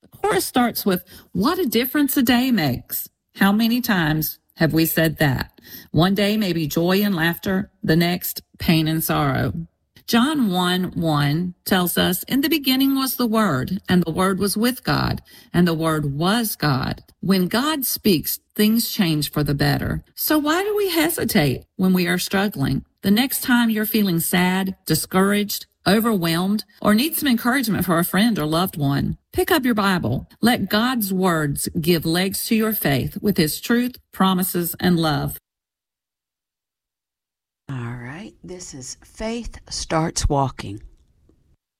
The chorus starts with, "What a difference a day makes." How many times have we said that? One day may be joy and laughter, the next pain and sorrow. John 1:1 tells us, "In the beginning was the Word, and the Word was with God, and the Word was God." When God speaks, things change for the better. So why do we hesitate when we are struggling? The next time you're feeling sad, discouraged, overwhelmed, or need some encouragement for a friend or loved one, pick up your Bible. Let God's words give legs to your faith with His truth, promises, and love. All right, this is Faith Starts Walking.